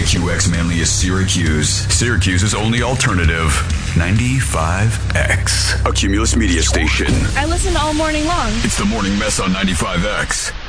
WQX Manlius Syracuse. Syracuse's only alternative. 95X. A Cumulus media station. I listen all morning long. It's the Morning Mess on 95X.